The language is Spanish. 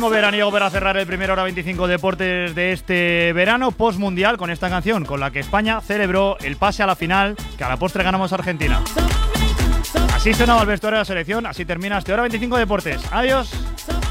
domingo veraniego para cerrar el primer Hora 25 Deportes de este verano post-mundial con esta canción con la que España celebró el pase a la final, que a la postre ganamos a Argentina. Así sonaba el vestuario de la selección, así termina este Hora 25 Deportes. Adiós.